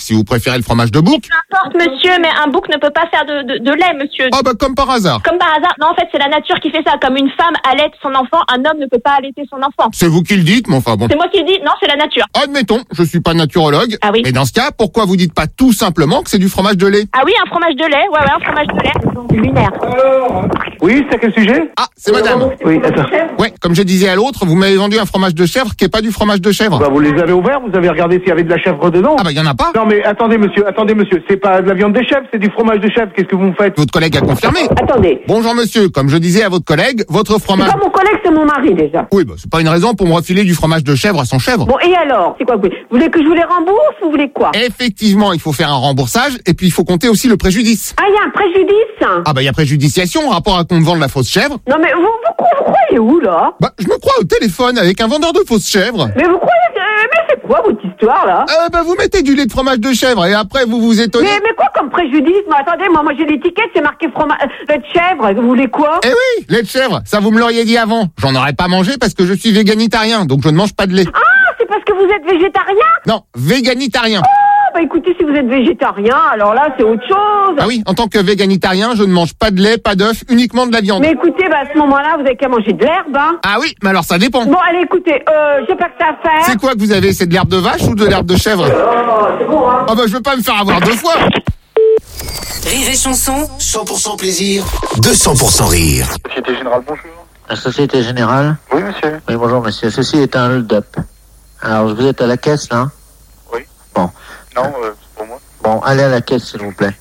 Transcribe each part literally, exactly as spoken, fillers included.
si vous préférez le fromage de bouc. Peu importe, monsieur, mais un bouc ne peut pas faire de, de, de lait, monsieur. Ah bah comme par hasard. Comme par hasard. Non, en fait, c'est la nature qui fait ça. Comme une femme allaite son enfant, un homme ne peut pas allaiter son enfant. C'est vous qui le dites, mais enfin bon. C'est moi qui le dis. Non, c'est la nature. Admettons, je suis pas naturologue. Ah oui. Mais dans ce cas, pourquoi vous dites pas tout simplement que c'est du fromage de lait? Ah oui, un fromage de lait. Ouais, ouais, un fromage de lait. Lunaire. Oui, c'est à quel sujet? Ah, c'est madame. Oui, attends. Ouais, comme je disais à l'autre, vous m'avez vendu un fromage de chèvre qui est pas du fromage de chèvre. Bah, vous les avez ouverts, vous avez regardé s'il y avait de la chèvre dedans? Ah bah y en a pas. Non mais attendez monsieur, attendez monsieur, c'est pas de la viande des chèvres, c'est du fromage de chèvre, qu'est-ce que vous me faites? Votre collègue a confirmé. Attendez. Bonjour monsieur, comme je disais à votre collègue, votre C'est fromage... pas mon collègue, c'est mon mari déjà. Oui, bah c'est pas une raison pour me refiler du fromage de chèvre à son chèvre. Bon, et alors? C'est quoi vous voulez? Vous voulez que je vous les rembourse ou vous voulez quoi? Effectivement, il faut faire un remboursage et puis il faut compter aussi le préjudice. Ah, il y a un préjudice? Ah bah il y a préjudiciation en rapport à qu'on vende la fausse chèvre. Non mais vous, vous, vous croyez où là? Bah je me crois au téléphone avec un vendeur de fausses chèvres. Mais vous croyez que... Mais c'est quoi votre histoire là? Euh, bah vous mettez du lait de fromage de chèvre et après vous vous étonnez. Mais, mais quoi comme préjudice? Mais attendez, moi, moi j'ai l'étiquette, c'est marqué fromage euh, de chèvre, vous voulez quoi? Eh oui, lait de chèvre, ça vous me l'auriez dit avant. J'en aurais pas mangé parce que je suis véganitarien, donc je ne mange pas de lait. Ah, c'est parce que vous êtes végétarien? Non, véganitarien. Ah, bah écoutez, si vous êtes végétarien, alors là c'est autre chose. Ah oui, en tant que véganitarien, je ne mange pas de lait, pas d'œufs, uniquement de la viande. Mais écoutez, bah à ce moment-là, vous avez qu'à manger de l'herbe, hein. Ah oui, mais alors ça dépend. Bon, allez, écoutez, euh, j'ai pas que ça à faire. C'est quoi que vous avez? C'est de l'herbe de vache ou de l'herbe de chèvre? Oh, c'est bon, hein. Ah bah je veux pas me faire avoir deux fois. Rire et chanson, cent pour cent plaisir, deux cents pour cent rire. Société Générale, bonjour. La Société Générale? Oui monsieur. Oui, bonjour monsieur. Ceci est un hold-up. Alors, vous êtes à la caisse, là? Oui. Bon. Non, euh, c'est pour moi. Bon, allez à la caisse, s'il vous plaît.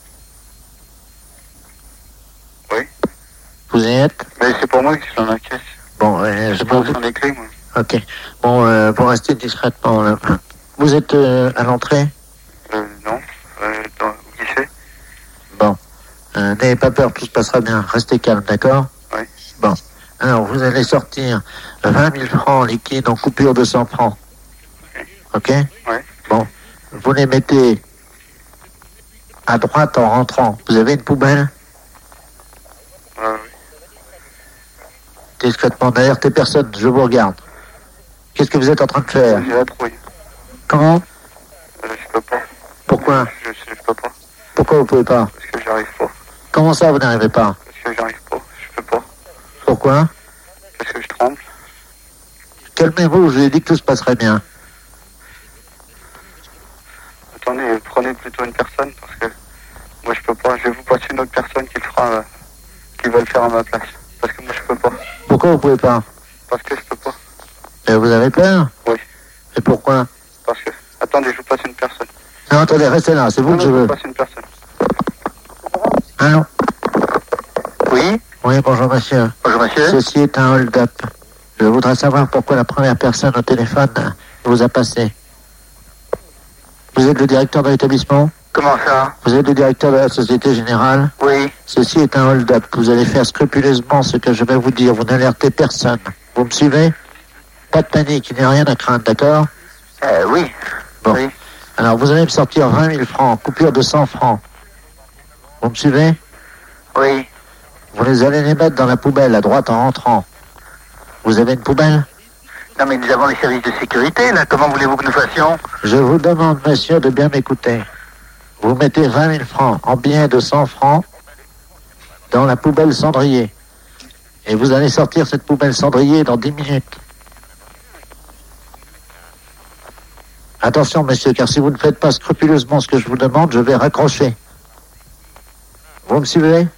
Oui. Vous y êtes? Mais c'est pour moi qui suis dans la caisse. Bon, euh, je J'ai peux... pas les clés moi. Ok. Bon, euh, pour rester discrètement, là. Vous êtes euh, à l'entrée? Euh, non. Euh, dans, au guichet. Bon. Euh, n'ayez pas peur, tout se passera bien. Restez calme, d'accord? Oui. Bon. Alors, vous allez sortir vingt mille francs liquides en coupure de cent francs. Ok? Oui. Bon. Vous les mettez à droite en rentrant. Vous avez une poubelle? Euh, oui. Discrètement, derrière tes personnes, je vous regarde. Qu'est-ce que vous êtes en train de faire? J'ai la trouille. Comment? Euh, je peux pas. Pourquoi? Je, je, je peux pas. Pourquoi vous pouvez pas? Parce que j'arrive pas. Comment ça, vous n'arrivez pas? Parce que j'arrive pas. Je peux pas. Pourquoi? Parce que je tremble. Calmez-vous, je vous ai dit que tout se passerait bien. Attendez, prenez plutôt une personne parce que moi je peux pas. Je vais vous passer une autre personne qui le fera, euh, qui va le faire à ma place. Parce que moi je peux pas. Pourquoi vous pouvez pas? Parce que je peux pas. Et vous avez peur? Oui. Et pourquoi? Parce que. Attendez, je vous passe une personne. Non, attendez, restez là, c'est vous Non, que non, je je veux. vous passe une personne. Allô? Oui. Oui, bonjour monsieur. Bonjour monsieur. Ceci est un hold-up. Je voudrais savoir pourquoi la première personne au téléphone vous a passé. Vous êtes le directeur de l'établissement? Comment ça? Vous êtes le directeur de la Société Générale? Oui. Ceci est un hold-up. Vous allez faire scrupuleusement ce que je vais vous dire. Vous n'alertez personne. Vous me suivez? Pas de panique, il n'y a rien à craindre, d'accord? Euh, oui. Bon. Oui. Alors, vous allez me sortir vingt mille francs, coupure de cent francs. Vous me suivez? Oui. Vous les allez les mettre dans la poubelle, à droite en rentrant. Vous avez une poubelle? Non mais nous avons les services de sécurité là. Comment voulez-vous que nous fassions? Je vous demande, monsieur, de bien m'écouter. Vous mettez vingt mille francs en billets de cent francs dans la poubelle cendrier. Et vous allez sortir cette poubelle cendrier dans dix minutes. Attention, monsieur, car si vous ne faites pas scrupuleusement ce que je vous demande, je vais raccrocher. Vous me suivez?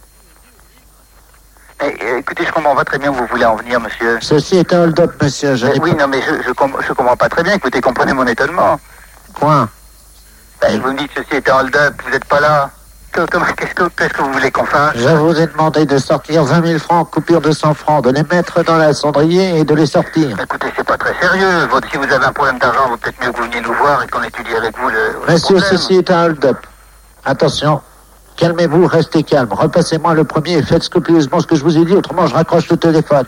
Eh, écoutez, je comprends pas très bien où vous voulez en venir, monsieur. Ceci est un hold-up, monsieur. Je Eh, n'ai oui, pas... non mais je, je, com- je comprends pas très bien. Écoutez, comprenez mon étonnement. Point. Ben, vous me dites ceci est un hold-up, vous n'êtes pas là. Que- comment- Qu'est-ce que, qu'est-ce que vous voulez qu'on fasse? Je vous ai demandé de sortir vingt mille francs, coupure de cent francs, de les mettre dans la cendrier et de les sortir. Écoutez, c'est pas très sérieux. Votre- si vous avez un problème d'argent, vaut peut-être mieux que vous veniez nous voir et qu'on étudie avec vous le, le Monsieur, problème. ceci est un hold-up. Attention, calmez-vous, restez calme. Repassez-moi le premier et faites scrupuleusement ce que je vous ai dit, autrement je raccroche le téléphone.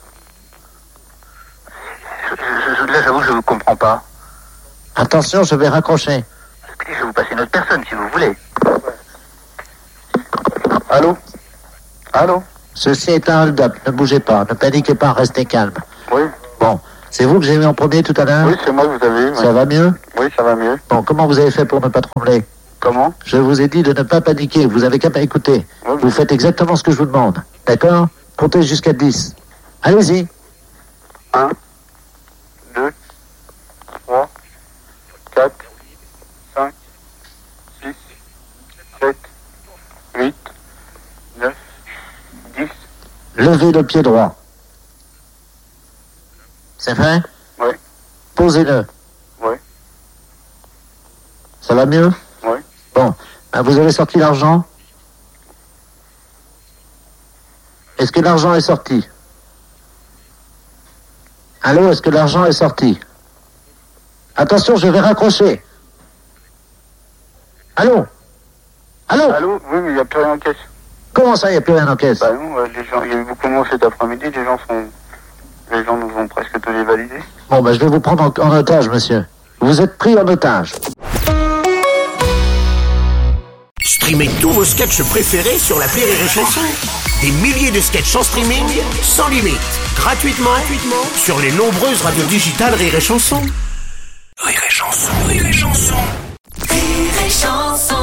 Je, je, là, j'avoue, je vous comprends pas. Attention, je vais raccrocher. Écoutez, je vais vous passer une autre personne, si vous voulez. Allô? Allô? Ceci est un hold-up, ne bougez pas, ne paniquez pas, restez calme. Oui. Bon, c'est vous que j'ai vu en premier tout à l'heure? Oui, c'est moi que vous avez eu. Ça va mieux? Oui, Oui, ça va mieux. Bon, comment vous avez fait pour ne pas trembler? Comment? Je vous ai dit de ne pas paniquer, vous avez qu'à pas écouter. Oui. Vous faites exactement ce que je vous demande. D'accord? Comptez jusqu'à dix. Allez-y. un, deux, trois, quatre, cinq, six, sept, huit, neuf, dix. Levez le pied droit. C'est fait? Oui. Posez-le. Oui. Ça va mieux? Oui. Bon. Ben, vous avez sorti l'argent? Est-ce que l'argent est sorti? Allô, est-ce que l'argent est sorti? Attention, je vais raccrocher. Allô? Allô? Allô? Oui, mais il n'y a plus rien en caisse. Comment ça, il n'y a plus rien en caisse? Bah non, euh, les gens, il y a eu beaucoup de monde cet après-midi, les gens sont... Les gens nous ont presque tous les validés. Bon, ben, je vais vous prendre en, en otage, monsieur. Vous êtes pris en otage. Streamez tous vos sketchs préférés sur l'appli Rire et Chanson. Des milliers de sketchs en streaming, sans limite, gratuitement, gratuitement sur les nombreuses radios digitales Rire et Chanson. Rire et Chanson, Rire et Chanson. Rire et Chanson.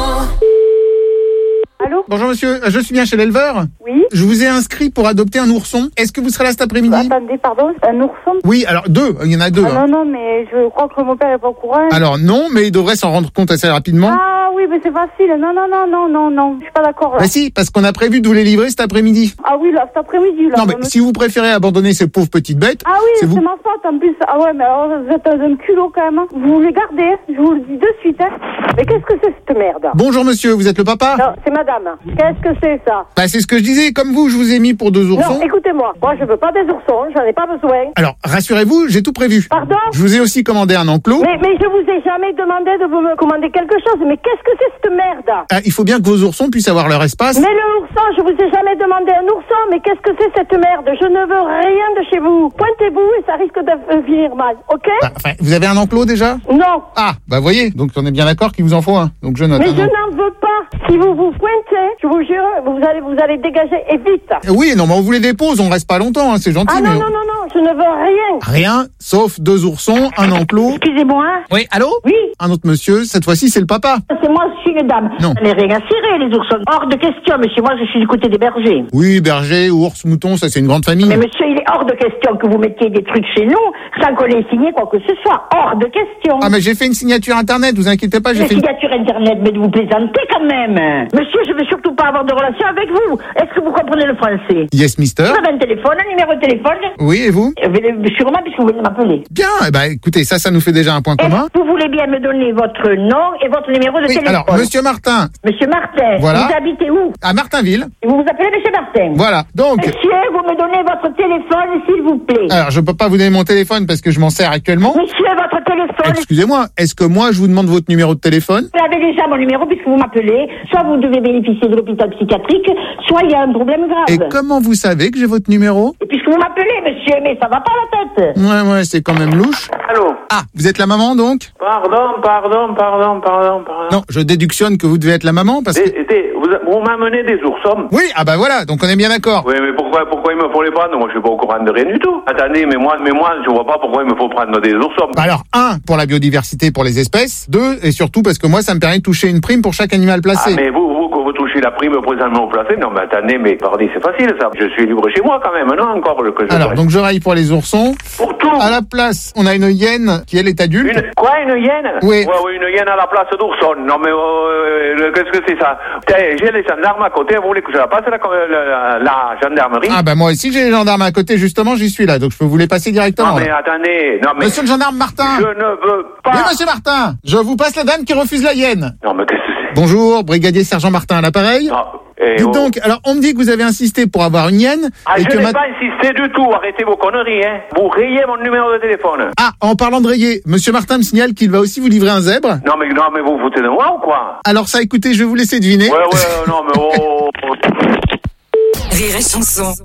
Allô? Bonjour monsieur, je suis bien chez l'éleveur. Oui? Je vous ai inscrit pour adopter un ourson. Est-ce que vous serez là cet après-midi? Attendez, pardon, un ourson? Oui, alors deux, il y en a deux. Ah, hein. non, non, mais je crois que mon père est pas au courant. Alors non, mais il devrait s'en rendre compte assez rapidement. Ah oui, mais c'est facile. Non, non, non, non, non, non. Je suis pas d'accord là. Bah si, parce qu'on a prévu de vous les livrer cet après-midi. Ah oui, là, cet après-midi, là. Non mais me- si vous préférez abandonner ces pauvres petites bêtes, Ah oui, c'est c'est vous. ma faute en plus. Ah ouais, mais alors vous êtes un culot quand même. hein. Vous les gardez, hein. Je vous le dis de suite. Hein. Mais qu'est-ce que c'est cette merde? Bonjour monsieur, vous êtes le papa? Non, c'est madame. Qu'est-ce que c'est ça? Bah c'est ce que je disais, comme vous, je vous ai mis pour deux oursons. Non, écoutez-moi. Moi, je veux pas des oursons. J'en ai pas besoin. Alors, rassurez-vous, j'ai tout prévu. Pardon? Je vous ai aussi commandé un enclos. Mais, mais je vous ai jamais demandé de vous me commander quelque chose. Mais qu'est-ce que c'est cette merde? Ah, il faut bien que vos oursons puissent avoir leur espace. Mais le ourson, je vous ai jamais demandé un ourson. Mais qu'est-ce que c'est cette merde? Je ne veux rien de chez vous. Pointez-vous et ça risque de finir mal. Ok? Bah, enfin, vous avez un enclos déjà? Non. Ah, bah voyez, donc on est bien d'accord qu'il vous en faut un. Donc je note. Mais un je enclos. n'en veux pas. Si vous vous pointez, je vous jure, vous allez, vous allez dégager et vite. Oui, non, mais on vous les dépose, on reste pas longtemps, hein, c'est gentil. Ah non, mais... non, non, non, je ne veux rien. Rien, sauf deux oursons, un enclos. Excusez-moi. Oui, allô? Oui, Un autre monsieur, cette fois-ci c'est le papa. c'est moi, je suis une dame. Non. On n'est rien à cirer, les oursons. Hors de question, monsieur. Moi, je suis du côté des bergers. Oui, berger, ours, mouton, ça c'est une grande famille. Mais monsieur, il est hors de question que vous mettiez des trucs chez nous sans qu'on ait signé quoi que ce soit. Hors de question. Ah mais j'ai fait une signature internet, vous inquiétez pas, j'ai Les fait une... signatures internet, mais de vous plaisanter quand même. Monsieur, je veux surtout pas avoir de relation avec vous. Est-ce que vous comprenez le français? Yes, mister. Vous avez un téléphone, un numéro de téléphone? Oui, et vous? Euh, Sûrement, puisque vous venez de m'appeler. Bien, eh ben, écoutez, ça, ça nous fait déjà un point commun. Est-ce que vous voulez bien me donner votre nom et votre numéro de Oui, téléphone? alors, monsieur Martin, Monsieur Martin, Voilà. vous habitez où? à Martinville. Vous vous appelez Monsieur Martin? Voilà, donc... Monsieur, vous me donnez votre téléphone, s'il vous plaît. Alors, je peux pas vous donner mon téléphone parce que je m'en sers actuellement. Monsieur, votre téléphone. Excusez-moi, est-ce que moi, je vous demande votre numéro de téléphone? Vous avez déjà mon numéro puisque vous m'appelez. Soit vous devez bénéficier de l'hôpital psychiatrique, soit il y a un problème grave. Et comment vous savez que j'ai votre numéro? Et puisque vous m'appelez, monsieur, mais ça va pas la tête. Ouais, ouais, c'est quand même louche. Allô? Ah, vous êtes la maman, donc? Pardon, pardon, pardon, pardon, pardon. Non, je déductionne que vous devez être la maman parce que... Des- des- vous vous m'amenez des oursons? Oui, ah bah voilà, donc on est bien d'accord. Oui, mais pourquoi, pourquoi il me faut les prendre? Moi, je suis pas au courant de rien du tout. Attendez, mais moi, mais moi, je vois pas pourquoi il me faut prendre des oursons. Bah alors, un, pour la biodiversité, pour les espèces. Deux, et surtout parce que moi, ça me permet de toucher une prime pour chaque animal Ah, placé. mais vous, vous, quand vous touchez la prime présentement placée, non, mais attendez, mais pardon, c'est facile, ça. Je suis libre chez moi, quand même, non, encore, que je Alors, fasse. donc je raille pour les oursons. Pour tout. À la place, on a une hyène qui, elle, est adulte. Une, quoi, une hyène? Oui. Ouais, ouais, une hyène à la place d'ourson. Non, mais, euh, qu'est-ce que c'est ça? Tiens, j'ai les gendarmes à côté, vous voulez que je la passe, la, la, la gendarmerie? Ah bah moi aussi, j'ai les gendarmes à côté, justement, j'y suis là, donc je peux vous les passer directement. Non, mais là. attendez, non, mais. Monsieur le gendarme Martin. Je ne veux pas. Oui, monsieur Martin, je vous passe la dame qui refuse la hyène. Non, mais qu'est-ce que c'est? Bonjour, brigadier sergent Martin à l'appareil. Non, eh, Dites oh. donc, alors on me dit que vous avez insisté pour avoir une hyène. Ah, et je que n'ai ma- pas insisté du tout, arrêtez vos conneries, hein. Vous rayez mon numéro de téléphone. Ah, en parlant de rayer, monsieur Martin me signale qu'il va aussi vous livrer un zèbre. Non, mais, non, mais vous vous foutez de moi ou quoi? Alors ça, écoutez, je vais vous laisser deviner. Ouais, ouais, non, mais oh. Rire et Chanson.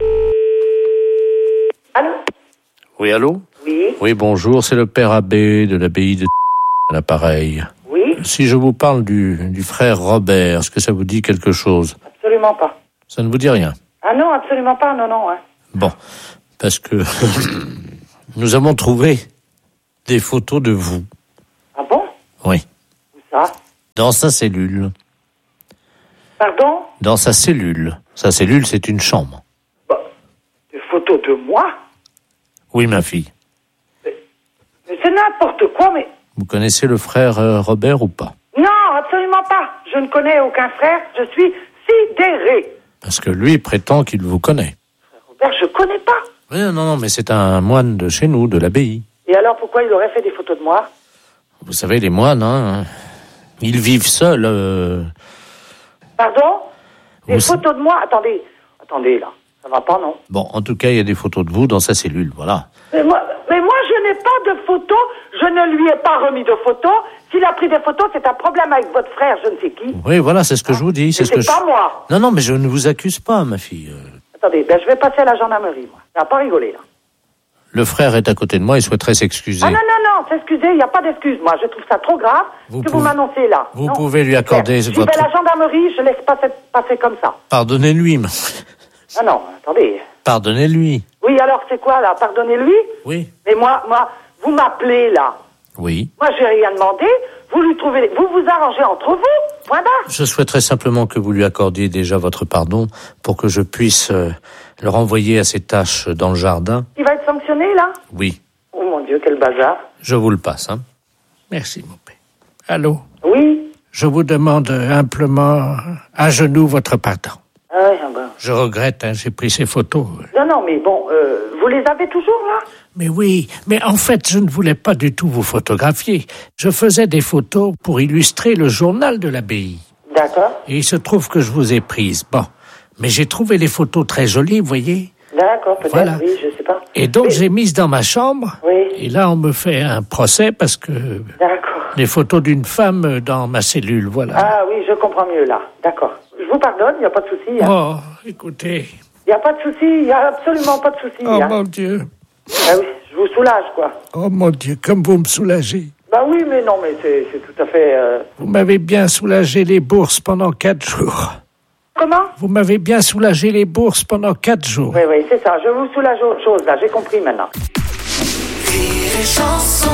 Allô? Oui, allô? Oui, Oui, bonjour, c'est le père abbé de l'abbaye de à l'appareil. oui, Si je vous parle du, du frère Robert, est-ce que ça vous dit quelque chose? absolument pas. Ça ne vous dit rien? Ah non, absolument pas, non, non. Hein. Bon, parce que nous avons trouvé des photos de vous. Ah bon? Oui. Où ça? Dans sa cellule. Pardon? Dans sa cellule. Sa cellule, c'est une chambre. Bah, des photos de moi? Oui, ma fille. Mais, mais c'est n'importe quoi, mais... Vous connaissez le frère euh, Robert ou pas? Non, absolument pas. Je ne connais aucun frère. Je suis sidéré. Parce que lui prétend qu'il vous connaît. Robert, je connais pas. Oui, non, non, mais c'est un moine de chez nous, de l'abbaye. Et alors, pourquoi il aurait fait des photos de moi? Vous savez, les moines, hein, ils vivent seuls. Euh... Pardon? Des Vous... photos de moi? Attendez, attendez, là. Ça va pas, non? Bon, en tout cas, il y a des photos de vous dans sa cellule, voilà. Mais moi, mais moi je n'ai pas de photos. Je ne lui ai pas remis de photos. S'il a pris des photos, c'est un problème avec votre frère, je ne sais qui. Oui, voilà, c'est ce que je vous dis. C'est ce que pas je... moi. Non, non, mais je ne vous accuse pas, ma fille. Attendez, ben je vais passer à la gendarmerie, moi. Ça va pas rigoler, là. Le frère est à côté de moi, il souhaiterait s'excuser. Ah non, non, non, s'excuser, il n'y a pas d'excuse, moi. Je trouve ça trop grave Vous que pouvez... vous m'annoncez là. Vous non. pouvez lui accorder Je votre... vais à la gendarmerie, je laisse pas passer comme ça. Pardonnez-lui. Ma... Ah non, attendez. Pardonnez-lui. Oui, alors c'est quoi, là? Pardonnez-lui? Oui. Mais moi, moi, vous m'appelez, là. Oui. Moi, j'ai rien demandé. Vous lui trouvez... Vous vous arrangez entre vous. Point barre. Je souhaiterais simplement que vous lui accordiez déjà votre pardon pour que je puisse euh, le renvoyer à ses tâches dans le jardin. Il va être sanctionné, là? Oui. Oh mon Dieu, quel bazar. Je vous le passe, hein. Merci, mon père. Allô? Oui? Je vous demande humblement à genoux votre pardon. Ah oui, ah ben. Je regrette, hein, j'ai pris ces photos. Non, non, mais bon, euh, vous les avez toujours, là? Mais oui, mais en fait, je ne voulais pas du tout vous photographier. Je faisais des photos pour illustrer le journal de l'abbaye. D'accord. Et il se trouve que je vous ai prise. Bon, mais j'ai trouvé les photos très jolies, vous voyez. D'accord, peut-être, Voilà. oui, je sais pas. Et donc, mais... j'ai mise dans ma chambre. Oui. Et là, on me fait un procès parce que... D'accord. Les photos d'une femme dans ma cellule, voilà. Ah oui, je comprends mieux, là. D'accord. Je vous pardonne, il n'y a pas de souci. Hein. Oh, écoutez. Il n'y a pas de souci, il n'y a absolument pas de souci. Oh, hein. mon Dieu. Ah oui, je vous soulage, quoi. Oh, mon Dieu, comme vous me soulagez. Bah oui, mais non, mais c'est, c'est tout à fait... Euh... Vous m'avez bien soulagé les bourses pendant quatre jours. Comment? Vous m'avez bien soulagé les bourses pendant quatre jours. Oui, oui, c'est ça. Je vous soulage autre chose, là. J'ai compris maintenant. Rire et chanson.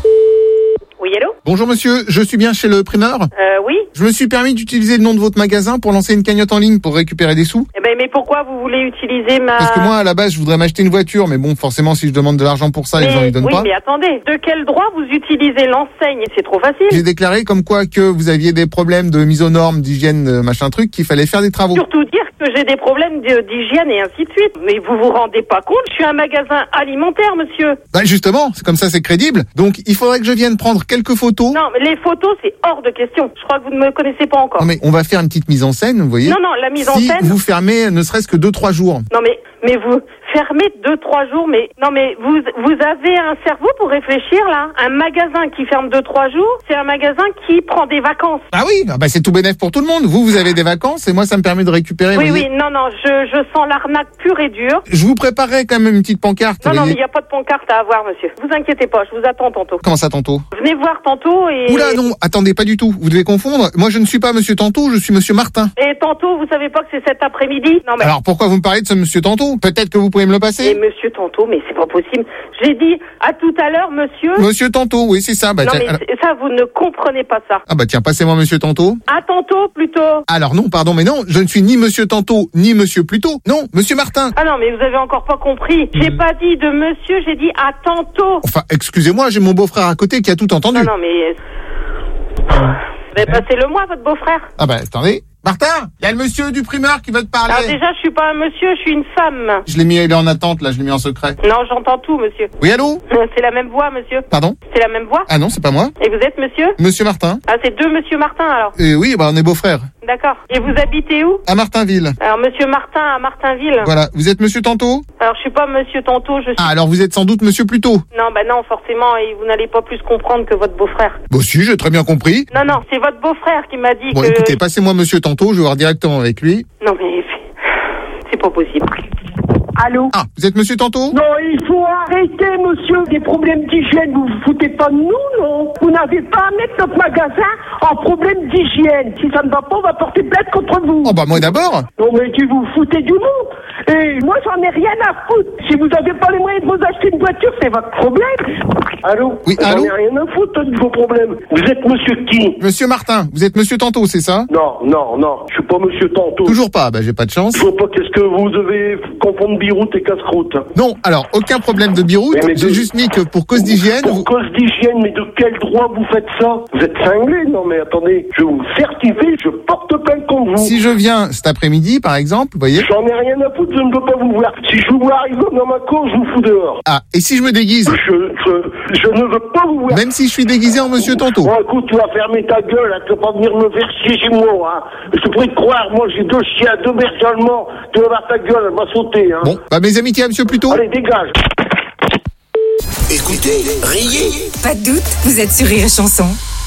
Oui, allô? Bonjour monsieur, je suis bien chez le primeur? Euh, oui. Je me suis permis d'utiliser le nom de votre magasin pour lancer une cagnotte en ligne pour récupérer des sous. Eh ben, mais pourquoi vous voulez utiliser ma... Parce que moi, à la base, je voudrais m'acheter une voiture, mais bon, forcément, si je demande de l'argent pour ça, mais, les gens ils donnent oui, pas. mais attendez, de quel droit vous utilisez l'enseigne? C'est trop facile. J'ai déclaré comme quoi que vous aviez des problèmes de mise aux normes, d'hygiène, de machin truc, qu'il fallait faire des travaux. Surtout dire que j'ai des problèmes de- d'hygiène et ainsi de suite. Mais vous vous rendez pas compte, je suis un magasin alimentaire, monsieur. Bah justement, c'est comme ça, c'est crédible. Donc, il faudrait que je vienne prendre quelques photos. Non, mais les photos, c'est hors de question. Je crois que vous ne me connaissez pas encore. Non, mais on va faire une petite mise en scène, vous voyez. Non, non, la mise en Si scène... vous fermez ne serait-ce que deux, trois jours. Non, mais, mais vous fermez deux, trois jours, mais... Non, mais vous, vous avez un cerveau pour réfléchir, là? Un magasin qui ferme deux, trois jours, c'est un magasin qui prend des vacances. Ah oui, ah bah c'est tout bénef pour tout le monde. Vous, vous avez des vacances et moi, ça me permet de récupérer. Oui, vous oui, voyez. non, non, je, je sens l'arnaque pure et dure. Je vous préparerai quand même une petite pancarte. Non, vous non, mais voyez. il n'y a pas de pancarte à avoir, monsieur. Vous inquiétez pas, je vous attends tantôt. Comment ça, tantôt? Venez voir tantôt et... Oula, non, attendez, pas du tout. Vous devez confondre. Moi, je ne suis pas monsieur Tantôt, je suis monsieur Martin. Et tantôt, vous savez pas que c'est cet après-midi? Non, mais... Alors, pourquoi vous me parlez de ce monsieur Tantôt? Peut-être que vous pouvez me le Mais passer? monsieur tantôt, mais c'est pas possible. J'ai dit à tout à l'heure, monsieur... Monsieur Tantôt, oui, c'est ça. Bah, non, tiens, mais alors- c'est- ça, vous ne comprenez pas ça. Ah bah tiens, passez-moi monsieur Tantôt. À tantôt, plutôt. Alors non, pardon, mais non, je ne suis ni monsieur Tantôt, ni monsieur Plutôt. Non, monsieur Martin. Ah non, mais vous avez encore pas compris. J'ai pas dit de monsieur, j'ai dit à tantôt. Enfin, excusez-moi, j'ai mon beau-frère à côté qui a tout entendu. Non, non, mais... Vous avez passé le mois, votre beau-frère. Ah bah attendez. Martin, il y a le monsieur du primeur qui veut te parler. Alors déjà, je suis pas un monsieur, je suis une femme. Je l'ai mis, il est en attente, là, je l'ai mis en secret. Non, j'entends tout, monsieur. Oui, allô? C'est la même voix, monsieur. Pardon? C'est la même voix. Ah non, c'est pas moi. Et vous êtes monsieur? Monsieur Martin. Ah, c'est deux monsieur Martin, alors. Et oui, bah on est beaux-frères. D'accord. Et vous habitez où? À Martinville. Alors, monsieur Martin à Martinville. Voilà, vous êtes monsieur Tantôt? Alors, je suis pas monsieur tantôt, je suis... Ah, alors vous êtes sans doute monsieur Plutôt. Non, bah non, forcément, et vous n'allez pas plus comprendre que votre beau-frère. Bon si, j'ai très bien compris. Non, non, c'est votre beau-frère qui m'a dit Bon, que... écoutez, passez-moi monsieur Tantôt, je vais voir directement avec lui. Non, mais... C'est pas possible. Allô? Ah, vous êtes monsieur Tantôt? Non, il faut arrêter, monsieur, des problèmes d'hygiène. Vous vous foutez pas de nous, non? Vous n'avez pas à mettre notre magasin en problème d'hygiène. Si ça ne va pas, on va porter plainte contre vous. Oh bah moi d'abord. Non, mais tu vous foutez du monde. Et moi, j'en ai rien à foutre. Si vous avez pas les moyens de vous acheter une voiture, c'est votre problème. Allô? Oui, j'en allô? ai rien à foutre de vos problèmes. Vous êtes monsieur qui? Monsieur Martin, vous êtes monsieur Tantôt, c'est ça? Non, non, non. Je suis pas monsieur Tantôt. Toujours pas, bah j'ai pas de chance. Je vois pas qu'est-ce que vous devez confondre biroute et casse-croûte. Non, alors, aucun problème de biroute. Mais, mais J'ai de... juste mis que pour cause d'hygiène... Pour vous... cause d'hygiène, mais de quel droit vous faites ça? Vous êtes cinglé? Non mais attendez, je vous certifie, je porte plainte contre vous. Si je viens cet après-midi, par exemple, vous voyez... J'en ai rien à foutre, je ne peux pas vous voir. Si je vous vois arriver dans ma cour, je vous fous dehors. Ah, et si je me déguise? Je, je, je ne veux pas vous voir. Même si je suis déguisé en monsieur Tantôt? Bon, écoute, tu vas fermer ta gueule, hein, tu vas pas venir me faire chier chez moi, hein. Je pourrais te croire, moi j'ai deux chiens, deux bergers allemands, tu vas voir ta gueule, elle va sauter, hein. Bon, bah mes amitiés à monsieur Pluto. Allez, dégage. Écoutez, riez. Pas de doute, vous êtes sur Rire et Chanson.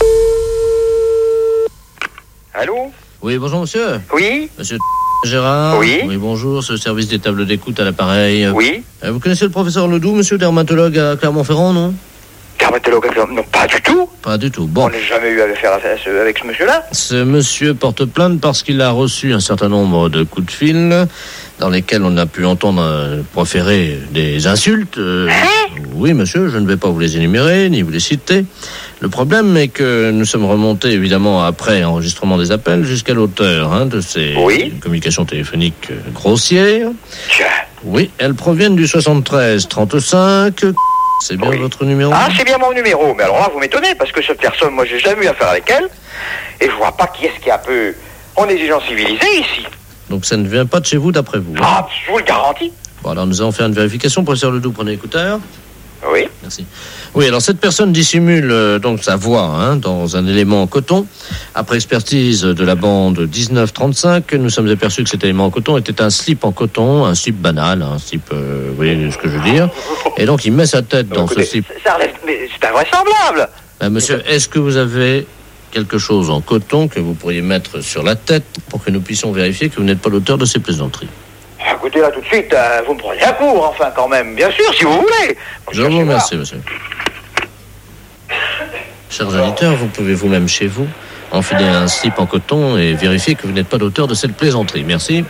Allô? Oui, bonjour monsieur. Oui? Monsieur Gérard. Oui. Oui, bonjour, ce service des tables d'écoute à l'appareil. Oui. Euh, Vous connaissez le professeur Ledoux, monsieur dermatologue à Clermont-Ferrand, non? Dermatologue à Clermont? Non, pas du tout. Pas du tout. Bon. On n'a jamais eu affaire à ce, avec ce monsieur-là. Ce monsieur porte plainte parce qu'il a reçu un certain nombre de coups de fil dans lesquels on a pu entendre euh, proférer des insultes. Euh, hein? Oui, monsieur, je ne vais pas vous les énumérer, ni vous les citer. Le problème est que nous sommes remontés, évidemment, après enregistrement des appels, jusqu'à l'auteur hein, de ces oui. communications téléphoniques euh, grossières. Tiens. Oui, elles proviennent du soixante-treize trente-cinq. C'est bien oui. votre numéro? Ah, c'est bien mon numéro. Mais alors là, vous m'étonnez, parce que cette personne, moi, j'ai jamais eu affaire avec elle. Et je vois pas qui est-ce qui est un peu... On est des gens civilisés, ici. Donc ça ne vient pas de chez vous, d'après vous? Ah, je vous le garantis. Bon, alors nous allons faire une vérification. Professeur Ledoux, prenez l'écouteur. Oui. Merci. Oui, alors cette personne dissimule euh, donc sa voix hein, dans un élément en coton. Après expertise de la bande dix-neuf trente-cinq, nous sommes aperçus que cet élément en coton était un slip en coton, un slip banal, un slip, euh, vous voyez ce que je veux dire. Et donc il met sa tête dans écoutez, ce slip. Ça relève, mais c'est invraisemblable. Euh, monsieur, est-ce que vous avez quelque chose en coton que vous pourriez mettre sur la tête pour que nous puissions vérifier que vous n'êtes pas l'auteur de ces plaisanteries? Écoutez, là, tout de suite, euh, vous me prenez à court, enfin, quand même. Bien sûr, si vous voulez. Je vous remercie, monsieur. Chers auditeurs, vous pouvez vous-même chez vous enfiler un slip en coton et vérifier que vous n'êtes pas l'auteur de cette plaisanterie. Merci.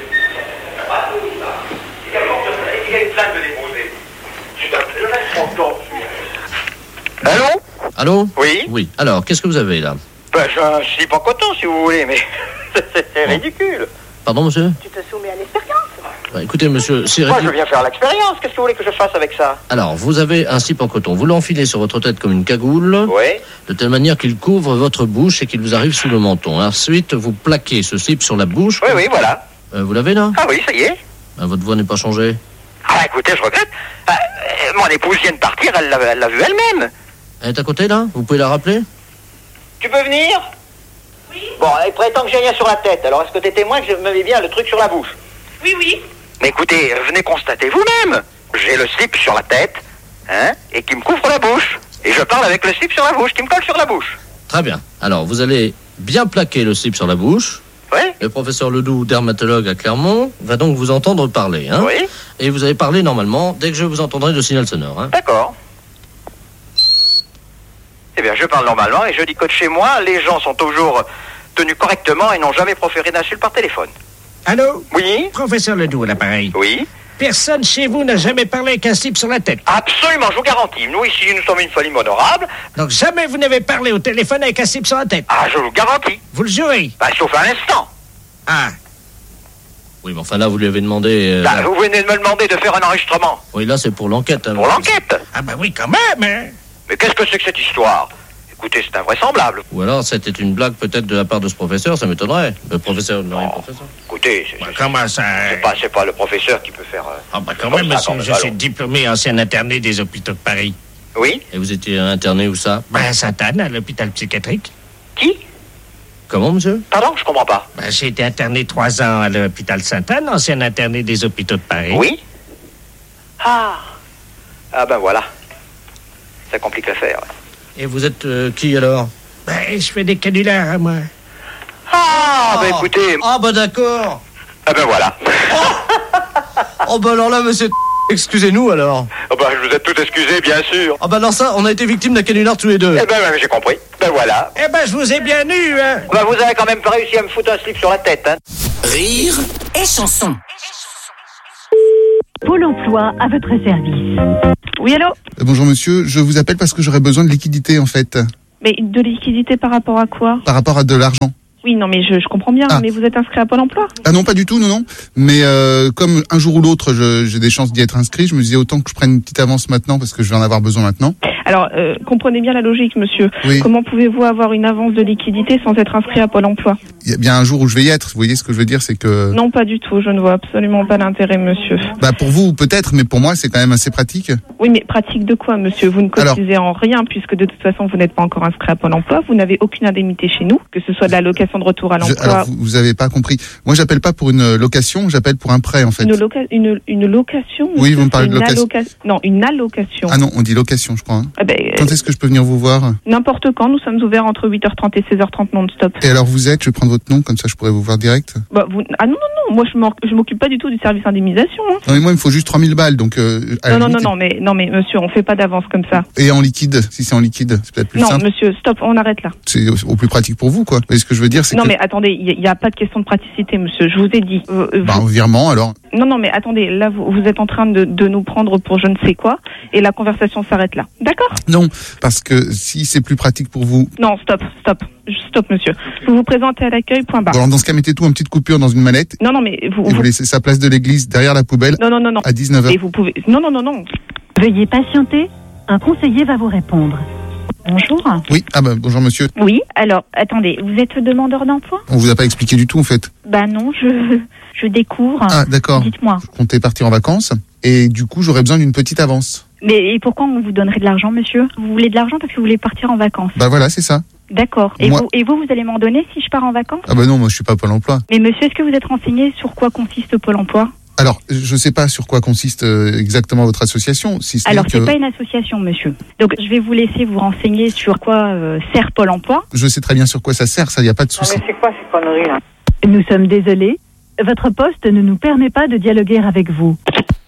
Allô? Allô? Oui? Oui. Alors, qu'est-ce que vous avez là? Ben, j'ai un slip en coton, si vous voulez, mais c'est ridicule. Pardon, monsieur? Tu te soumets à l'expérience. Bah, écoutez, monsieur, c'est Moi, je viens faire l'expérience. Qu'est-ce que vous voulez que je fasse avec ça? Alors, vous avez un slip en coton. Vous l'enfilez sur votre tête comme une cagoule. Oui. De telle manière qu'il couvre votre bouche et qu'il vous arrive sous le menton. Ensuite, vous plaquez ce slip sur la bouche. Oui, oui, voilà. Euh, vous l'avez là? Ah oui, ça y est. Ben, votre voix n'est pas changée. Ah, écoutez, je regrette. Ah, euh, mon épouse vient de partir, elle l'a, elle l'a vu elle-même. Elle est à côté, là? Vous pouvez la rappeler? Tu peux venir? Oui. Bon, elle prétend que j'ai rien sur la tête. Alors, est-ce que t'es témoin que je me mets bien le truc sur la bouche? Oui, oui. Mais écoutez, venez constater vous-même. J'ai le slip sur la tête, hein, et qui me couvre la bouche. Et je parle avec le slip sur la bouche, qui me colle sur la bouche. Très bien. Alors, vous allez bien plaquer le slip sur la bouche. Oui. Le professeur Ledoux, dermatologue à Clermont, va donc vous entendre parler. Hein. Oui. Et vous allez parler normalement dès que je vous entendrai de signal sonore. Hein. D'accord. Eh bien, je parle normalement et je dis que de chez moi, les gens sont toujours tenus correctement et n'ont jamais proféré d'insultes par téléphone. Allô? Oui. Professeur Ledoux à l'appareil. Oui. Personne chez vous n'a jamais parlé avec un slip sur la tête. Absolument, je vous garantis. Nous, ici, nous sommes une famille honorable. Donc jamais vous n'avez parlé au téléphone avec un slip sur la tête. Ah, je vous garantis. Vous le jurez? Bah, sauf un instant. Ah. Oui, mais enfin là, vous lui avez demandé... Euh, bah, là... vous venez de me demander de faire un enregistrement. Oui, là, c'est pour l'enquête. Hein, pour l'enquête? Ah bah oui, quand même, hein. Mais qu'est-ce que c'est que cette histoire? Écoutez, c'est invraisemblable. Ou alors, c'était une blague peut-être de la part de ce professeur, ça m'étonnerait. Le professeur ne rien professeur. Écoutez, c'est, bah, comment ça? C'est pas, c'est pas le professeur qui peut faire... Euh, ah bah quand même, monsieur, je suis diplômé ancien interné des hôpitaux de Paris. Oui. Et vous étiez interné où ça? Bah à Sainte-Anne, à l'hôpital psychiatrique. Qui? Comment, monsieur? Pardon, je comprends pas. Bah j'ai été interné trois ans à l'hôpital Sainte-Anne, ancien interné des hôpitaux de Paris. Oui. Ah. Ah ben voilà. Ça complique l'affaire. Et vous êtes euh, qui alors? Ben, je fais des canulars à moi. Ah, oh, bah écoutez... Ah, bah d'accord. Ah ben voilà. Oh, oh bah alors là, monsieur... Excusez-nous alors. Oh bah je vous ai tout excusé, bien sûr. Ah bah alors ça, on a été victimes d'un canular tous les deux. Eh ben, ben j'ai compris. Ben voilà. Eh ben je vous ai bien eu, hein. Bah vous avez quand même pas réussi à me foutre un slip sur la tête, hein. Rire et chanson. Pôle emploi à votre service. Oui, allô ? Euh, bonjour monsieur, je vous appelle parce que j'aurais besoin de liquidité en fait. Mais de liquidité par rapport à quoi ? Par rapport à de l'argent. Oui, non, mais je, je comprends bien, Ah. mais vous êtes inscrit à Pôle emploi ? Ah non, pas du tout, non, non. Mais euh, comme un jour ou l'autre, je- j'ai des chances d'y être inscrit, je me disais autant que je prenne une petite avance maintenant parce que je vais en avoir besoin maintenant. Alors, euh, comprenez bien la logique, monsieur. Oui. Comment pouvez-vous avoir une avance de liquidité sans être inscrit à Pôle emploi ? Il y a bien un jour où je vais y être. Vous voyez ce que je veux dire, c'est que... Non, pas du tout. Je ne vois absolument pas l'intérêt, monsieur. Bah pour vous peut-être, mais pour moi c'est quand même assez pratique. Oui, mais pratique de quoi, monsieur ? Vous ne cotisez en rien, puisque de toute façon, vous n'êtes pas encore inscrit à Pôle emploi. Vous n'avez aucune indemnité chez nous, que ce soit de la location de retour à Je- l'emploi. alors vous, vous avez pas compris. Moi j'appelle pas pour une location, j'appelle pour un prêt en fait. Une, loca- une, une location Oui, monsieur, vous me parlez de une location. alloca- Non, une allocation. Ah non, on dit location je crois. hein. Ah ben, euh, Quand est-ce que je peux venir vous voir? N'importe quand, nous sommes ouverts entre huit heures trente et seize heures trente non-stop. Et alors vous êtes, je vais prendre votre nom, comme ça je pourrais vous voir direct. Bah, vous... Ah non, non, non, moi je m'en- je m'occupe pas du tout du service indemnisation. Hein. Non mais moi il me faut juste trois mille balles, donc... Euh, à la Non, non, non, limite- non, mais, non, mais monsieur, on fait pas d'avance comme ça. Et en liquide, si c'est en liquide, c'est peut-être plus Non, simple. monsieur, stop, on arrête là. C'est au, au plus pratique pour vous, quoi. Vous voyez ce que je veux dire, c'est Non, que... mais attendez, il n'y a, a pas de question de praticité, monsieur, je vous ai dit. euh, euh, Bah, vous- un virement, alors. Non, non, mais attendez, là, vous, vous êtes en train de, de nous prendre pour je ne sais quoi, et la conversation s'arrête là. D'accord ? Non, parce que si c'est plus pratique pour vous... Non, stop, stop, stop, monsieur. Vous vous présentez à l'accueil, point barre. Bon, alors dans ce cas, mettez tout en petite coupure dans une mallette Non, non, mais vous... et vous vous- laissez sa place de l'église derrière la poubelle Non, non, non, non. à dix-neuf heures. Et vous pouvez... Non, non, non, non. Veuillez patienter, un conseiller va vous répondre. Bonjour. Oui, ah bah bonjour monsieur. Oui, alors, attendez, vous êtes demandeur d'emploi ? On vous a pas expliqué du tout en fait. Bah non, je, je découvre. Ah d'accord. Dites-moi. Je comptais partir en vacances et du coup j'aurais besoin d'une petite avance. Mais et pourquoi on vous donnerait de l'argent, monsieur ? Vous voulez de l'argent parce que vous voulez partir en vacances. Bah voilà, c'est ça. D'accord. Et Moi- vous, et vous, vous allez m'en donner si je pars en vacances ? Ah bah non, moi je suis pas Pôle emploi. Mais monsieur, est-ce que vous êtes renseigné sur quoi consiste Pôle emploi ? Alors, je sais pas sur quoi consiste euh, exactement votre association. Si ce n'est Alors, que... c'est pas une association, monsieur. Donc, je vais vous laisser vous renseigner sur quoi euh, sert Pôle emploi. Je sais très bien sur quoi ça sert, ça y a pas de souci. c'est quoi ces conneries là ? Nous sommes désolés, votre poste ne nous permet pas de dialoguer avec vous.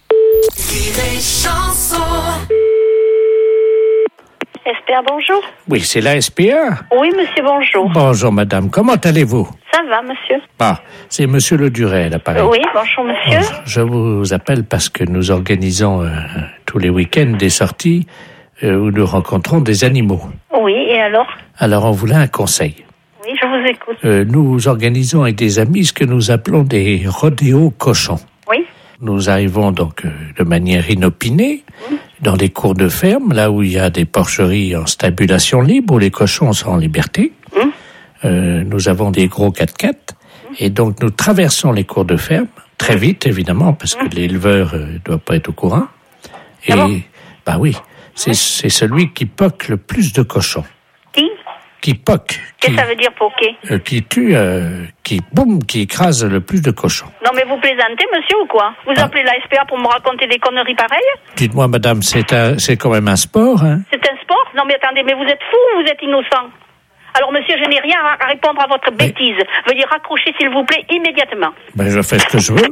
S P A, bonjour. Oui, c'est la S P A. Oui, monsieur, bonjour. Bonjour, madame. Comment allez-vous? Ça va, monsieur? Ah, c'est monsieur Le Duret, là, pareil. Oui, bonjour, monsieur. Je vous appelle parce que nous organisons euh, tous les week-ends des sorties euh, où nous rencontrons des animaux. Oui, et alors? Alors, on voulait un conseil. Oui, je vous écoute. Euh, nous organisons avec des amis ce que nous appelons des rodéos cochons. Oui. Nous arrivons donc euh, de manière inopinée dans des cours de ferme, là où il y a des porcheries en stabulation libre, où les cochons sont en liberté. Euh, nous avons des gros quatre-quatre, et donc nous traversons les cours de ferme, très vite évidemment, parce que l'éleveur ne euh, doit pas être au courant. Et, bah oui, c'est c'est celui qui poque le plus de cochons. Qui? Qui poque. Qu'est-ce que ça veut dire, poquer? Euh, qui tue, euh, qui boum, qui écrase le plus de cochons. Non, mais vous plaisantez, monsieur, ou quoi? Vous Ah. appelez la S P A pour me raconter des conneries pareilles? Dites-moi, madame, c'est un- c'est quand même un sport, hein? C'est un sport? Non, mais attendez, mais vous êtes fou ou vous êtes innocent? Alors, monsieur, je n'ai rien à à répondre à votre bêtise. Veuillez raccrocher, s'il vous plaît, immédiatement. Ben, je fais ce que je veux.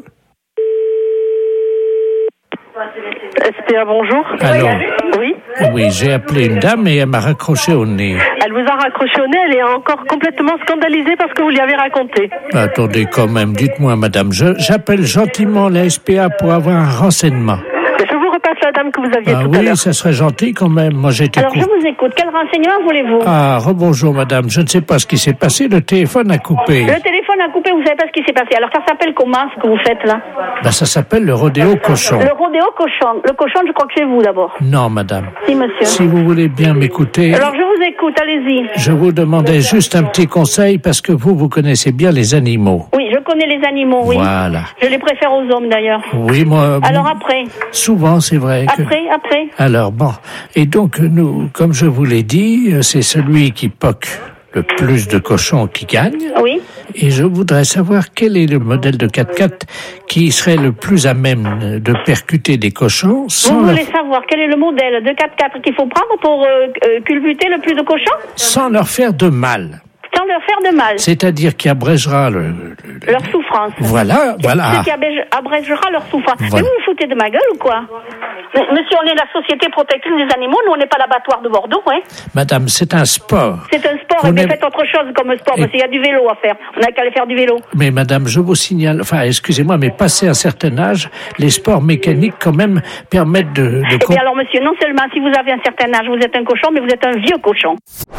S P A, bonjour. Allô? Oui. Oui, j'ai appelé une dame et elle m'a raccroché au nez. Elle vous a raccroché au nez, elle est encore complètement scandalisée parce que vous lui avez raconté. Attendez quand même, dites-moi, madame, je- j'appelle gentiment la S P A pour avoir un renseignement. Je vous repasse la dame que vous aviez Ah tout à oui, l'heure. ça serait gentil quand même. Moi, j'ai été... Alors, cou- je vous écoute. Quel renseignement voulez-vous? Ah, rebonjour, madame. Je ne sais pas ce qui s'est passé. Le téléphone a coupé. Le téléphone a coupé, vous savez pas ce qui s'est passé. Alors, ça s'appelle comment, ce que vous faites, là? Ben, ça s'appelle le rodéo cochon. Le rodéo cochon. Le cochon, je crois que c'est vous, d'abord. Non, madame. Si, monsieur. Si vous voulez bien m'écouter, Alors, je vous écoute, allez-y. je vous demandais juste un petit conseil parce que vous, vous connaissez bien les animaux. Oui, je connais les animaux, oui. Voilà. Je les préfère aux hommes, d'ailleurs. Oui, moi... Alors, après? Souvent, c'est vrai que... Après, après? Alors, bon. Et donc, nous, comme je vous l'ai dit, euh, c'est celui qui poque le plus de cochons qui gagne. Oui. Et je voudrais savoir quel est le modèle de quatre-quatre qui serait le plus à même de percuter des cochons sans Vous leur, voulez savoir quel est le modèle de quatre-quatre qu'il faut prendre pour euh, euh, culbuter le plus de cochons? sans leur faire de mal. sans leur faire de mal. C'est-à-dire qui abrégera le, le, le- Leur souffrance. Voilà, voilà. Ce qui abrège- abrégera leur souffrance. Voilà. Mais vous vous foutez de ma gueule ou quoi? Mais, Monsieur, on est la société protectrice des animaux, nous on n'est pas l'abattoir de Bordeaux, hein. Madame, c'est un sport. C'est un sport, Vous et bien n'avez- faites autre chose comme sport, parce qu'il y a du vélo à faire. On n'a qu'à aller faire du vélo. Mais madame, je vous signale, enfin, excusez-moi, mais passé un certain âge, les sports mécaniques, quand même, permettent de... de Eh bien alors, monsieur, non seulement si vous avez un certain âge, vous êtes un cochon, mais vous êtes un vieux cochon.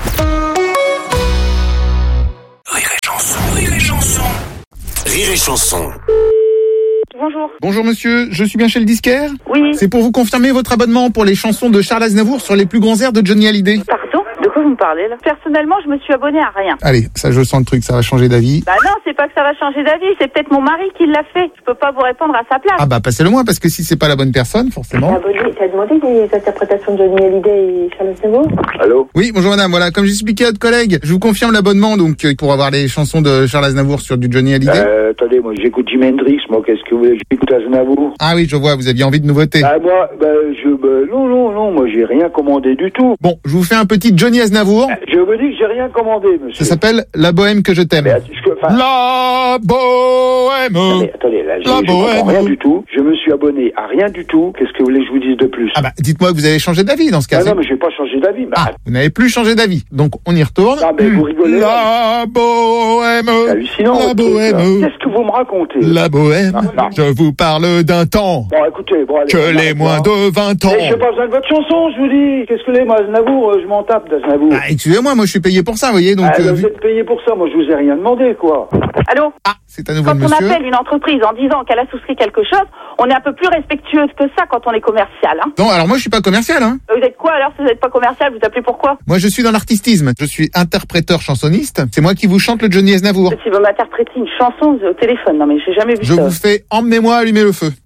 Rire et chanson, rire et chanson. Rire et chanson. Bonjour. Bonjour monsieur, je suis bien chez le disquaire? Oui. C'est pour vous confirmer votre abonnement pour les chansons de Charles Aznavour sur les plus grands airs de Johnny Hallyday. Pardon? De quoi vous me parlez, là? Personnellement, je me suis abonnée à rien. Allez, ça je sens le truc, ça va changer d'avis. Bah non, c'est pas que ça va changer d'avis, c'est peut-être mon mari qui l'a fait. Je peux pas vous répondre à sa place. Ah bah passez-le moi, parce que si c'est pas la bonne personne, forcément... Abonné, t'as demandé des interprétations de Johnny Hallyday et Charles Aznavour? Allô? Oui, bonjour madame, voilà, comme j'expliquais à votre collègue, je vous confirme l'abonnement donc euh, pour avoir les chansons de Charles Aznavour sur du Johnny Hallyday. Euh, attendez, moi j'écoute Jimi Hendrix, moi qu'est-ce que vous voulez, j'écoute Aznavour. Ah oui, je vois, vous aviez envie de nouveautés. Ah moi, bah je, bah, non, non, non, moi j'ai rien commandé du tout. Bon, je vous fais un petit Johnny Aznavour. Je vous dis que j'ai rien commandé, monsieur. Ça s'appelle La Bohème que je t'aime. La Bohème. Attendez, attendez, là, je La je comprends Bohème. rien du tout. Je me suis abonné à rien du tout. Qu'est-ce que vous voulez que je vous dise de plus? Ah bah, dites-moi que vous avez changé d'avis dans ce cas. Ah non, mais je vais pas changer d'avis. Bah, Ah, vous n'avez plus changé d'avis. Donc, on y retourne. Ah, mais vous rigolez, La Bohème. c'est hallucinant. La votre truc, là. Bohème. Qu'est-ce que vous me racontez? La Bohème. Non, non. Je vous parle d'un temps Bon, écoutez, bon, allez. que on les arrête moins là. de vingt ans. Mais j'ai pas besoin de votre chanson, je vous dis. Qu'est-ce que les, moi, Aznavour, euh, je m'en tape d'Aznavour. Ah, excusez-moi, moi je suis payé pour ça, vous voyez, donc... Ah, euh, vous vu- êtes payé pour ça, moi je vous ai rien demandé, quoi. Allô? Ah, c'est à nouveau Quand le on monsieur. appelle une entreprise en disant qu'elle a souscrit quelque chose, on est un peu plus respectueuse que ça quand on est commercial, hein. Non, alors moi je suis pas commercial, hein. Vous êtes quoi alors si vous n'êtes pas commercial? Vous appelez pourquoi? Moi je suis dans l'artistisme. Je suis interpréteur chansonniste. C'est moi qui vous chante le Johnny Aznavour. Si vous m'interprétez une chanson au téléphone, non mais j'ai jamais vu Je ça. vous fais Emmenez-moi allumer le feu.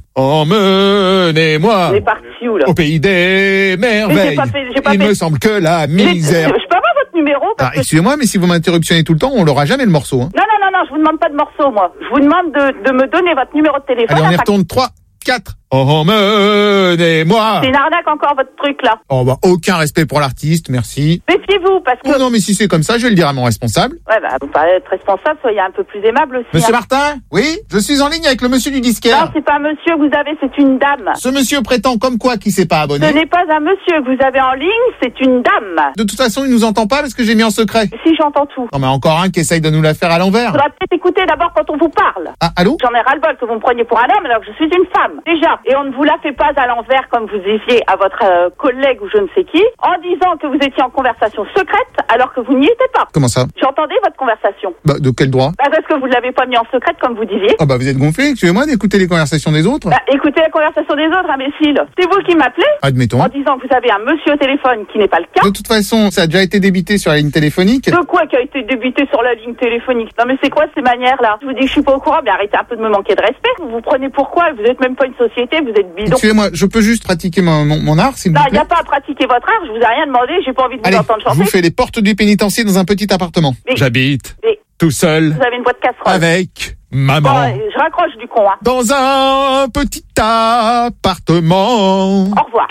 Emmenez-moi On est parti où là? au pays des Mais merveilles. j'ai pas fait- j'ai pas Il fait- me semble que la Mais- misère... Je peux avoir votre numéro Ah, parce que... excusez-moi, mais si vous m'interruptionnez tout le temps, on l'aura jamais le morceau, hein. Non, non, non, non, je vous demande pas de morceau, moi. Je vous demande de, de me donner votre numéro de téléphone. Allez, on y afin- retourne. trois, quatre. Emmenez-moi. C'est une arnaque encore, votre truc, là. Oh bah, aucun respect pour l'artiste, merci. Méfiez-vous, parce que... Oh non, mais si c'est comme ça, je vais le dire à mon responsable. Ouais, bah, vous parlez être responsable, soyez un peu plus aimable aussi. Monsieur hein. Martin? Oui? Je suis en ligne avec le monsieur du disquaire. Non, c'est pas un monsieur que vous avez, c'est une dame. Ce monsieur prétend comme quoi qu'il s'est pas abonné. Ce n'est pas un monsieur que vous avez en ligne, c'est une dame. De toute façon, il nous entend pas parce que j'ai mis en secret. Si, j'entends tout. Non mais encore un qui essaye de nous la faire à l'envers. Faudra peut-être écouter d'abord quand on vous parle. Ah, allô? J'en ai ras-le-bol que vous me preniez pour un homme alors que je suis une femme. Déjà. Et on ne vous la fait pas à l'envers comme vous disiez à votre euh, collègue ou je ne sais qui, en disant que vous étiez en conversation secrète alors que vous n'y étiez pas. Comment ça? J'entendais votre conversation. Bah, de quel droit? Bah, parce que vous ne l'avez pas mis en secrète comme vous disiez. Ah bah vous êtes gonflé, excusez-moi d'écouter les conversations des autres. Bah, écoutez la conversation des autres, imbécile. C'est vous qui m'appelez Admettons. en disant que vous avez un monsieur au téléphone qui n'est pas le cas. De toute façon, ça a déjà été débité sur la ligne téléphonique. De quoi qui a été débité sur la ligne téléphonique? Non mais c'est quoi ces manières-là? Je vous dis que je suis pas au courant, mais arrêtez un peu de me manquer de respect. Vous vous prenez pourquoi? Vous êtes même pas une société, vous êtes bidon. Excusez-moi, je peux juste pratiquer mon, mon, mon art, s'il vous Non, il plaît? n'y a pas à pratiquer votre art, je vous ai rien demandé, j'ai pas envie de vous Allez, entendre je chanter. vous fais les portes du pénitencier dans un petit appartement. Mais- J'habite Mais tout seul vous avez une boîte casserole. avec maman. Bon, euh, je raccroche du con, hein. Dans un petit appartement. Au revoir.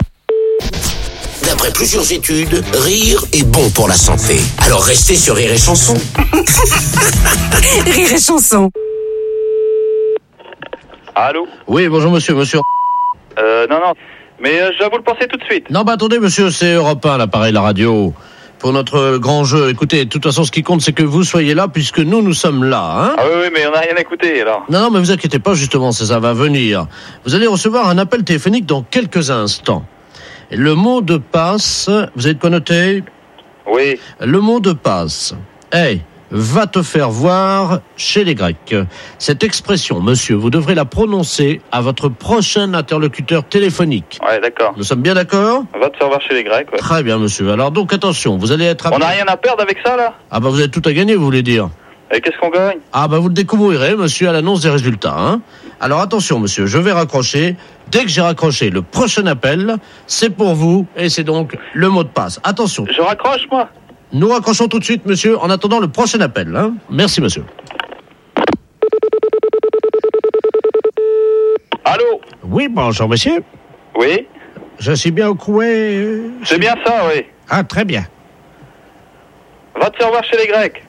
D'après plusieurs études, rire est bon pour la santé. Alors restez sur Rire et Chanson. Rire et chanson. Allô? Oui, bonjour monsieur, monsieur. Euh, non, non. Mais euh, je dois vous le penser tout de suite. Non, bah attendez monsieur, c'est Europe un, l'appareil, la radio. Pour notre grand jeu, écoutez, de toute façon, ce qui compte, c'est que vous soyez là, puisque nous, nous sommes là, hein. Ah oui, oui, mais on n'a rien écouté, alors. Non, non, mais vous inquiétez pas, justement, ça, ça va venir. Vous allez recevoir un appel téléphonique dans quelques instants. Et le mot de passe, vous avez de quoi noter? Oui. Le mot de passe. Hey, va te faire voir chez les Grecs. Cette expression, monsieur, vous devrez la prononcer à votre prochain interlocuteur téléphonique. Ouais, d'accord. Nous sommes bien d'accord? On va te faire voir chez les Grecs, ouais. Très bien, monsieur. Alors donc, attention, vous allez être... On n'a rien à perdre avec ça, là? Ah bah vous avez tout à gagner, vous voulez dire? Et qu'est-ce qu'on gagne? Ah bah vous le découvrirez, monsieur, à l'annonce des résultats, hein. Alors attention, monsieur, je vais raccrocher. Dès que j'ai raccroché le prochain appel, c'est pour vous, et c'est donc le mot de passe. Attention. Je raccroche, moi? Nous raccrochons tout de suite, monsieur, en attendant le prochain appel, hein. Merci, monsieur. Allô? Oui, bonjour, monsieur. Oui? Je suis bien au courant. C'est bien ça, oui. Ah, très bien. Va te faire voir chez les Grecs.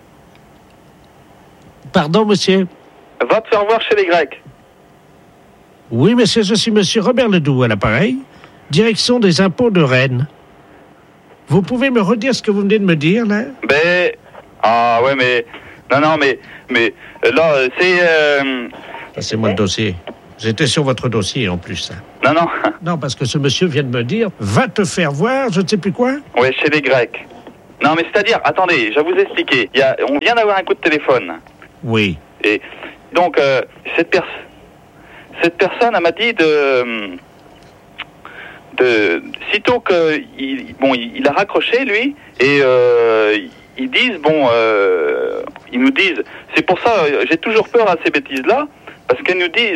Pardon, monsieur? Va te faire voir chez les Grecs. Oui, monsieur, je suis monsieur Robert Ledoux à l'appareil, direction des impôts de Rennes. Vous pouvez me redire ce que vous venez de me dire, là? Ben... Ah, ouais, mais... Non, non, mais... Mais... Là, c'est... Euh... C'est moi le dossier. J'étais sur votre dossier, en plus. Non, non. Non, parce que ce monsieur vient de me dire, va te faire voir, je ne sais plus quoi. Ouais, chez les Grecs. Non, mais c'est-à-dire... Attendez, je vais vous expliquer. Il y a... On vient d'avoir un coup de téléphone. Oui. Et donc, euh, cette personne... Cette personne, elle m'a dit de... de sitôt que... Il, bon, il, il a raccroché, lui, et euh, ils disent, bon... Euh, ils nous disent... C'est pour ça, j'ai toujours peur à ces bêtises-là, parce qu'elles nous disent...